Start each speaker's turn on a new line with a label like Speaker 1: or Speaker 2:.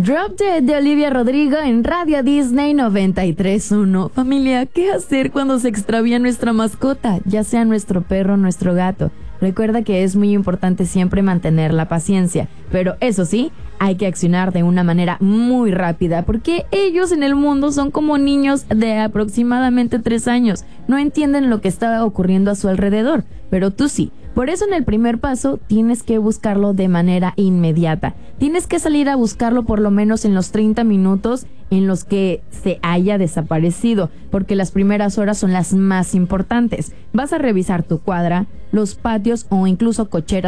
Speaker 1: Drop Dead de Olivia Rodrigo en Radio Disney 93.1. Familia, ¿qué hacer cuando se extravía nuestra mascota? Ya sea nuestro perro o nuestro gato. Recuerda que es muy importante siempre mantener la paciencia, pero eso sí, hay que accionar de una manera muy rápida, porque ellos en el mundo son como niños de aproximadamente 3 años. No entienden lo que está ocurriendo a su alrededor, pero tú sí. Por eso en el primer paso tienes que buscarlo de manera inmediata. Tienes que salir a buscarlo por lo menos en los 30 minutos en los que se haya desaparecido, porque las primeras horas son las más importantes. Vas a revisar tu cuadra, los patios o incluso cocheras